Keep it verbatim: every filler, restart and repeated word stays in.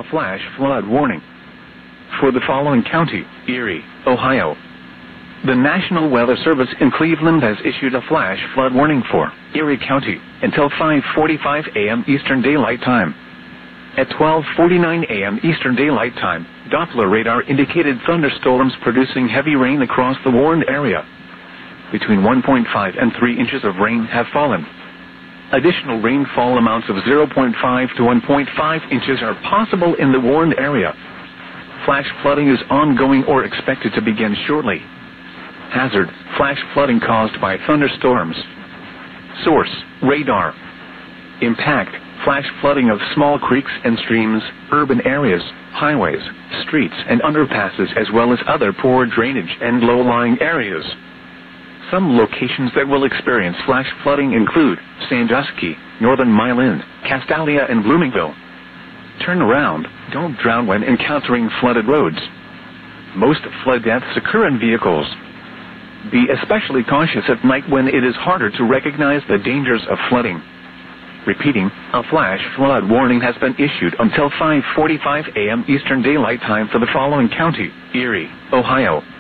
flash flood warning for the following county: Erie, Ohio. The National Weather Service in Cleveland has issued a flash flood warning for Erie County until five forty-five a m Eastern Daylight Time. At twelve forty-nine a m Eastern Daylight Time, Doppler radar indicated thunderstorms producing heavy rain across the warned area. Between one point five and three inches of rain have fallen. Additional rainfall amounts of zero point five to one point five inches are possible in the warned area. Flash flooding is ongoing or expected to begin shortly. Hazard: flash flooding caused by thunderstorms. Source: radar. Impact: flash flooding of small creeks and streams, urban areas, highways, streets and underpasses, as well as other poor drainage and low-lying areas. Some locations that will experience flash flooding include Sandusky, Northern Milan, Castalia and Bloomingville. Turn around, don't drown when encountering flooded roads. Most flood deaths occur in vehicles. Be especially cautious at night when it is harder to recognize the dangers of flooding. Repeating, a flash flood warning has been issued until five forty-five a m Eastern Daylight Time for the following county: Erie, Ohio.